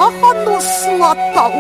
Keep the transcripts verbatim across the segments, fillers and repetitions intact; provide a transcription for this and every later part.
汉都说道。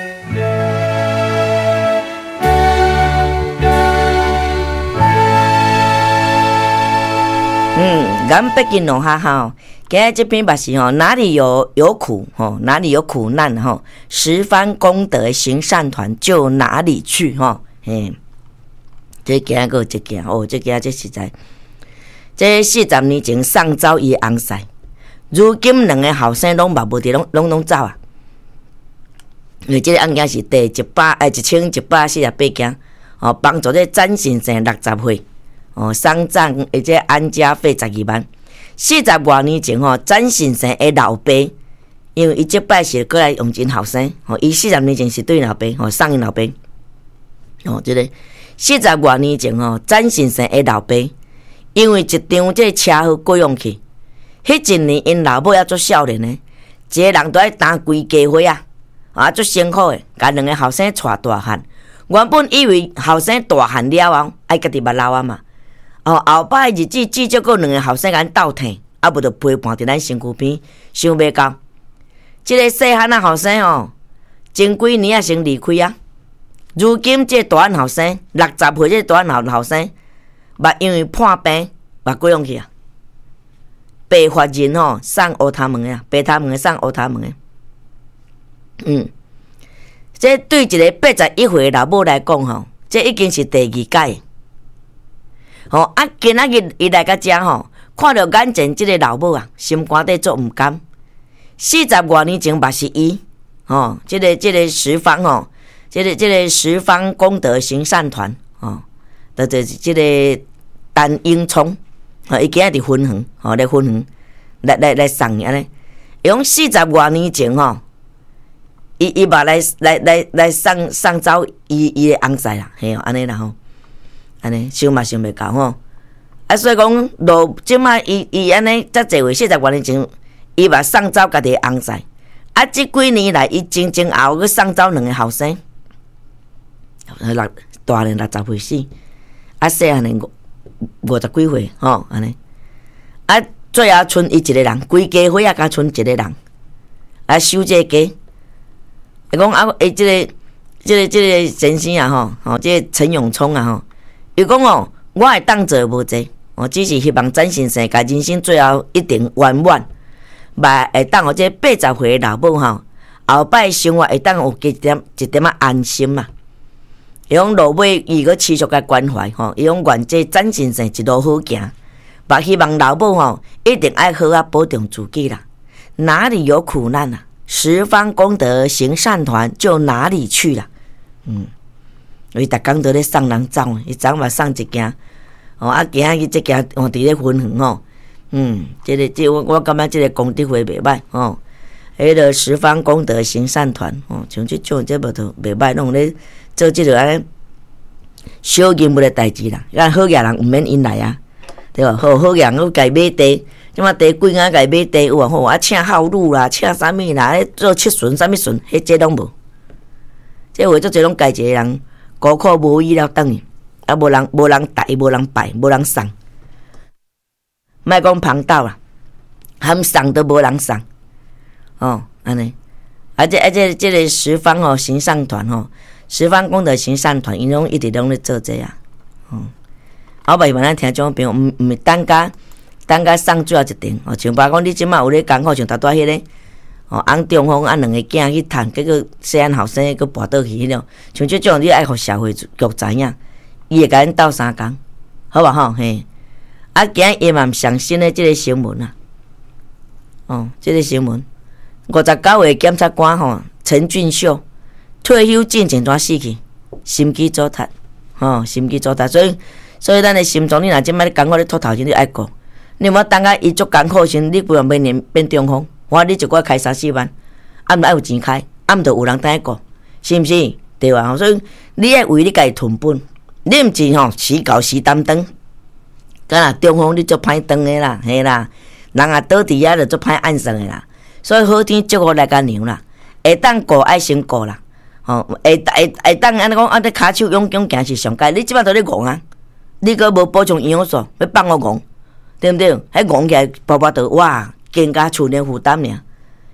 嗯，咱北京农哈哈，今日这篇把是吼，哪里有有苦吼，哪里有苦难吼，十方功德行善团就哪里去吼，嘿，这今日个一件哦，这件这实在，这四十年前送走伊翁婿，如今两个后生拢嘛无伫，拢拢拢走啊。因为这个案件是第一百诶一千一百四十八件，哦，帮助这詹先生六十岁。哦，丧葬或者安家费十二万。四十多年前吼，詹先生的老爸，因为伊即摆是过来用真后生，吼，伊四十年前是对老爸，吼，送因老爸。哦，即、这个四十多年前吼，詹先生的老爸，因为一场这车祸过用去，迄一年因老母也做少年的，一个人都爱担规家伙啊，啊，足辛苦的，甲两个后生带大汉。原本以为后生大汉了后，爱家己捌老啊嘛。哦，后摆日子至少个两个后生甲斗疼，啊无着陪伴伫咱身躯边，想袂到，即、这个细汉仔后生哦，前几年啊先离开啊，如今这大汉后生六十岁，这大汉后生，捌因为破病，捌过用去啊，白发人吼送乌头毛啊，白头毛送乌头毛的，嗯，这对一个八十一岁的老母来讲吼，这已经是第二届。吼、哦、啊！今仔日伊来到遮吼，看到眼前即个老母啊，心肝底足毋甘。四十多年前嘛是伊，吼，即、这个即、这个十方吼，即、这个即、这个十方功德行善团，吼，就就是即个陈英聪，吼，伊今仔伫分园，吼，来分园，来来来送安尼。用四十多年前吼，伊伊嘛来来来来送送走伊伊的翁婿啦，嘿，安尼啦吼。安尼想嘛想袂到吼，啊，所以讲，落即摆伊伊安尼遮济岁四十多年前，伊嘛送走家己翁婿，啊，即几年来伊前前后后去送走两个后生，六大年六十岁死，啊，细汉年五五十几岁吼，安尼，啊，最后剩伊一个人，规家伙啊，甲剩一个人，啊，守这个家，伊讲啊，诶，即、这个即、这个即、这个先生啊吼，吼，即、这个陈永聪啊吼。伊讲哦，我会当做无济，我只是希望詹先生甲人生最后一定圆满，嘛会当互这八十岁的老母吼，后摆生活会当有一点一点仔安心嘛。伊讲落尾伊个持续甲关怀吼，伊讲愿这詹先生一路好行，嘛希望老母吼一定爱好啊保重自己啦。哪里有苦难啊，十方功德行善团就哪里去啦。嗯。伊逐工都咧送人走，伊昨嘛送一件，哦啊，今仔日即件哦伫咧分园吼，嗯，即、这个即、这个、我我感觉即个功德会袂歹吼，迄个十方功德行善团吼，像即种即无头袂歹，拢咧做即个安尼小任务的代志啦，咱好野人毋免因来啊，对吧？好好野人甲伊买地，即马地贵啊，甲伊买地有啊好啊，请孝女啦，请啥物啦，做七顺啥物顺，迄这拢无，即为做这种家一个人。孤苦无依了等于，啊无人无人带，无人拜，无人送，莫讲旁斗啦，含送都无人送，哦，安尼，啊这啊这这个十方哦行善团吼，十方功德行善团，因拢一直拢咧做这啊，哦，后摆慢咱听种朋友，毋毋是等甲等甲送最后一程，哦，像包讲你即马有咧讲好像头拄迄个。哦，翁中风啊，两个囝去趁，结果细汉后生佫跋倒去了。像这种你爱互社会局知影，伊会甲恁斗相共，好无吼？嘿，啊，今日伊嘛上新的即个新闻啊，哦，即、这个新闻，五十九岁检察官吼陈俊秀退休进前怎死去？心肌阻塞，吼、哦，心肌阻塞，所以所以咱的心脏，你若即摆咧艰苦咧拖头前，你爱顾，你莫等下伊足艰苦时，你不要明年变中风。我你一个开三四万，啊，毋爱有钱开，啊，毋着有人等顾，是毋是？对啊，所以你爱为你家己囤本，你毋是吼时搞时担当，敢若中风你足歹当的啦，嘿啦，人啊倒伫遐就足歹按算的啦，所以好天祝福来甲娘啦，会当顾爱先顾啦，吼、哦，会会会当安尼讲，啊，你骹手勇勇行是上佳，你即摆都咧戆啊，你阁无补充营养素，要放我戆，对毋对？迄戆起来包包倒哇！更加厝内负担尔，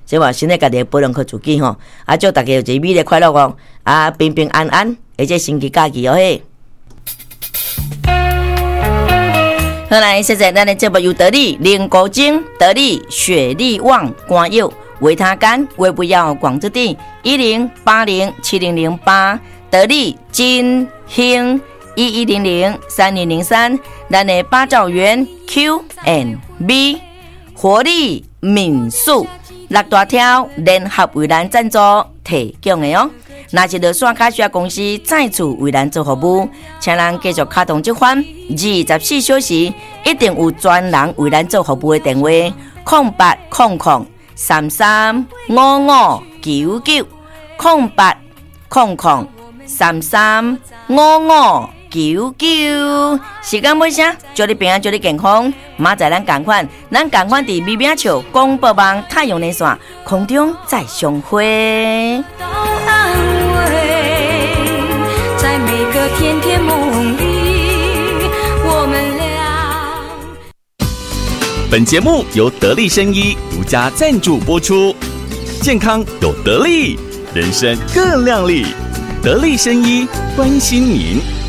即话身体家己保养好自己吼，啊祝大家有一个美丽快乐哦，啊平平安安，而且星期假期哦嘿。好来，现在咱的节目由得力灵骨精、得力雪力旺、肝药、维他肝、胃不药、广之地一零八零七零零八，得力金兴一一零零三零零三，咱的八兆元 Q and B 活力民宿六大条联合为咱赞助提供的哦。若是落线卡需要公司再次为咱做服务，请咱继续卡通这款二十四小时一定有专人为咱做服务的电话：空八空空三三五五九九空八空空三三五五九九。时间尾声，祝你平安，祝你健康。明仔咱同款，咱同款伫美美笑广播网太阳连线空中再相会。 在每个甜甜梦里，我们俩。 本节目由得力生医独家赞助播出，健康有得力，人生更亮丽。得力生医关心您。